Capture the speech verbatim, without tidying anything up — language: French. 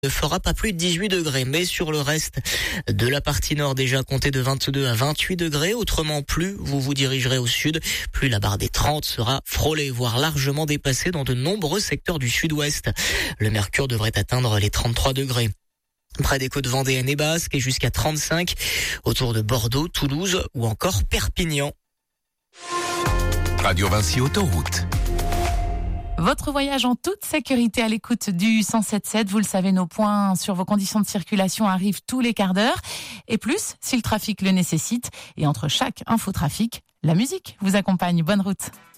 ne fera pas plus de dix-huit degrés, mais sur le reste de la partie nord déjà comptez de vingt-deux à vingt-huit degrés. Autrement, plus vous vous dirigerez au sud, plus la barre des trente sera frôlée, voire largement dépassée dans de nombreux secteurs du sud-ouest. Le mercure devrait atteindre les trente-trois degrés. Près des côtes vendéennes et basques et jusqu'à trente-cinq autour de Bordeaux, Toulouse ou encore Perpignan. Radio Vinci Autoroute. Votre voyage en toute sécurité à l'écoute du cent sept sept. Vous le savez, nos points sur vos conditions de circulation arrivent tous les quarts d'heure. Et plus, si le trafic le nécessite. Et entre chaque infotrafic, la musique vous accompagne. Bonne route.